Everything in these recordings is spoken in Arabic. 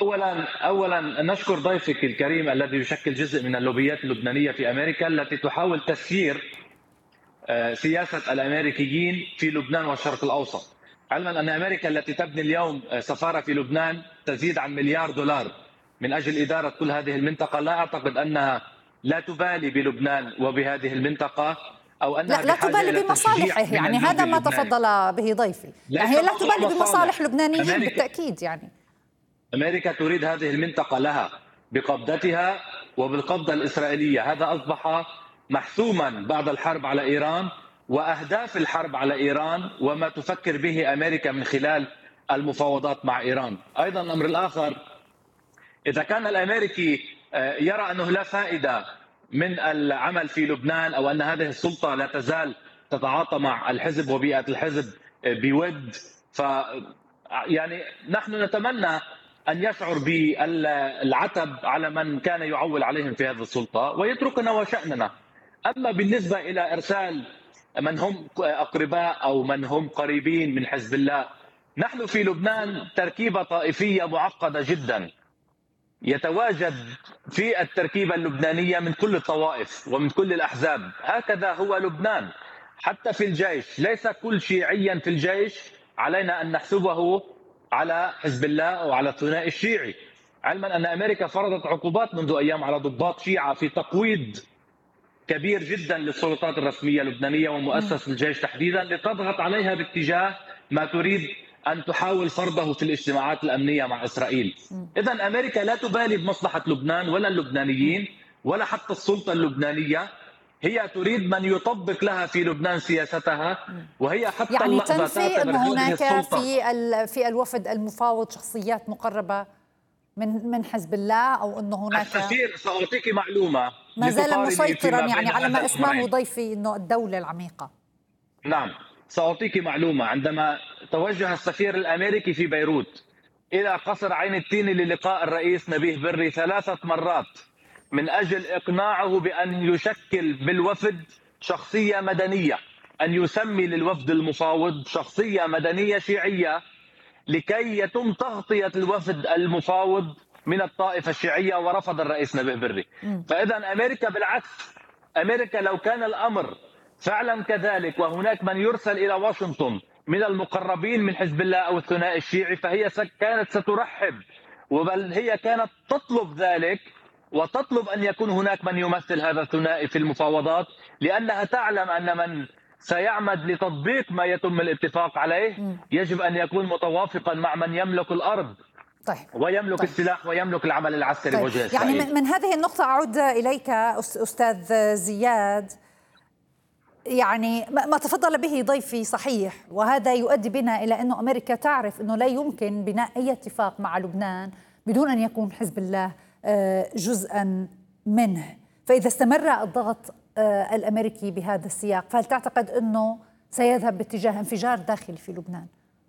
اولا نشكر ضيفك الكريم الذي يشكل جزء من اللوبيات اللبنانيه في امريكا التي تحاول تسيير سياسه الامريكيين في لبنان والشرق الاوسط. علما ان امريكا التي تبني اليوم سفاره في لبنان تزيد عن $1,000,000,000 من اجل اداره كل هذه المنطقه، لا اعتقد انها لا تبالي بلبنان وبهذه المنطقه، او انها لا بحاجه تبالي الى تشجيع بمصالحه، من يعني اللوبي هذا ما اللبناني. تفضل به ضيفي، يعني ليس هي لا موضوع تبالي بمصالح مصالح. لبنانيين بالتأكيد. يعني أمريكا تريد هذه المنطقة لها بقبضتها وبالقبضة الإسرائيلية. هذا أصبح محسوما بعد الحرب على إيران وأهداف الحرب على إيران وما تفكر به أمريكا من خلال المفاوضات مع إيران. أيضا الأمر الآخر، إذا كان الأمريكي يرى أنه لا فائدة من العمل في لبنان، أو أن هذه السلطة لا تزال تتعاطى مع الحزب وبيئة الحزب بود، يعني نحن نتمنى أن يشعر بالعتب على من كان يعول عليهم في هذه السلطة ويتركنا وشأننا. أما بالنسبة إلى إرسال من هم أقرباء أو من هم قريبين من حزب الله، نحن في لبنان تركيبة طائفية معقدة جدا، يتواجد في التركيبة اللبنانية من كل الطوائف ومن كل الأحزاب. هكذا هو لبنان. حتى في الجيش ليس كل شيعيا في الجيش علينا أن نحسبه على حزب الله أو على الثنائي الشيعي، علما أن أمريكا فرضت عقوبات منذ أيام على ضباط شيعة في تقويض كبير جدا للسلطات الرسمية اللبنانية ومؤسسة الجيش تحديدا، لتضغط عليها باتجاه ما تريد أن تحاول فرضه في الاجتماعات الأمنية مع إسرائيل. إذن أمريكا لا تبالي بمصلحة لبنان ولا اللبنانيين ولا حتى السلطة اللبنانية. هي تريد من يطبق لها في لبنان سياستها، وهي حتى يعني اللحظة تنفي تعتبر أن هناك السلطة في الوفد المفاوض شخصيات مقربة من حزب الله، أو أنه هناك السفير. سأعطيك معلومة ما زال لتقارني مسيطرا، فيما يعني بين على هذا ما اسمه الأمرين. ضيفي أنه الدولة العميقة. نعم، سأعطيك معلومة. عندما توجه السفير الأمريكي في بيروت إلى قصر عين التين للقاء الرئيس نبيه بري 3 مرات من أجل إقناعه بأن يشكل بالوفد شخصية مدنية، أن يسمي للوفد المفاوض شخصية مدنية شيعية لكي يتم تغطية الوفد المفاوض من الطائفة الشيعية، ورفض الرئيس نبيه بري. فإذا أمريكا بالعكس، أمريكا لو كان الأمر فعلا كذلك وهناك من يرسل إلى واشنطن من المقربين من حزب الله أو الثنائي الشيعي، فهي كانت سترحب، وبل هي كانت تطلب ذلك وتطلب أن يكون هناك من يمثل هذا الثنائي في المفاوضات، لأنها تعلم أن من سيعمد لتطبيق ما يتم الاتفاق عليه يجب أن يكون متوافقا مع من يملك الأرض ويملك السلاح ويملك العمل العسكري بوجه إسرائيل. يعني من هذه النقطة أعود إليك أستاذ زياد. يعني ما تفضل به ضيفي صحيح، وهذا يؤدي بنا إلى أنه أمريكا تعرف أنه لا يمكن بناء أي اتفاق مع لبنان بدون أن يكون حزب الله جزءا منه. فإذا استمر الضغط الأمريكي بهذا السياق، فهل تعتقد أنه سيذهب باتجاه انفجار داخلي في لبنان؟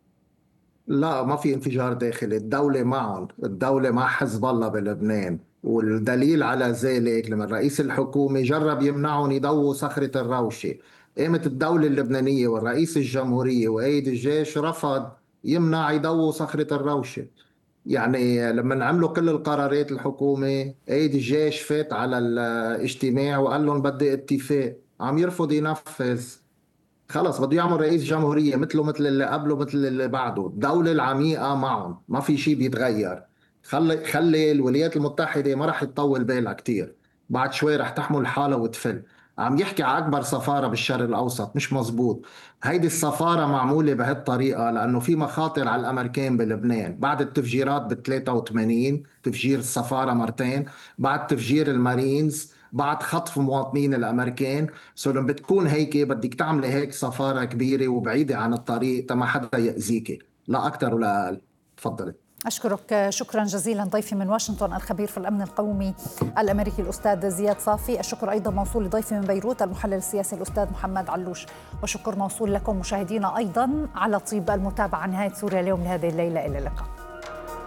لا، ما في انفجار داخلي. الدولة معهم، الدولة مع حزب الله بلبنان، والدليل على ذلك لما رئيس الحكومة جرب يمنعهم يضووا صخرة الروشة. قامت الدولة اللبنانية والرئيس الجمهورية وقائد الجيش رفض يمنع يضووا صخرة الروشة. يعني لما عملوا كل القرارات الحكومة، قائد الجيش فات على الاجتماع وقال لهم بدي اتفاق، عم يرفض ينفذ. خلص بده يعمل رئيس جمهورية مثله مثل اللي قبله مثل اللي بعده. الدولة العميقة معهم، ما في شيء بيتغير. خلي الولايات المتحدة ما رح تطول بالها كتير، بعد شوي رح تحمل حالها وتفل. عم يحكي على أكبر سفارة بالشرق الأوسط، مش مزبوط. هيدي السفارة معمولة بهالطريقة لأنه في مخاطر على الأمريكان بلبنان بعد التفجيرات ب83، تفجير السفارة مرتين، بعد تفجير المارينز، بعد خطف مواطنين الامريكان. لما بتكون هيك بدك تعملي هيك سفاره كبيره وبعيده عن الطريق تما حدا ياذيكي، لا اكثر ولا اقل. تفضلي. أشكرك شكرا جزيلا ضيفي من واشنطن الخبير في الأمن القومي الأمريكي الأستاذ زياد صافي. الشكر أيضا موصول لضيفي من بيروت المحلل السياسي الأستاذ محمد علوش، وشكر موصول لكم مشاهدينا أيضا على طيب المتابعة. نهاية سوريا اليوم لهذه الليلة، إلى اللقاء.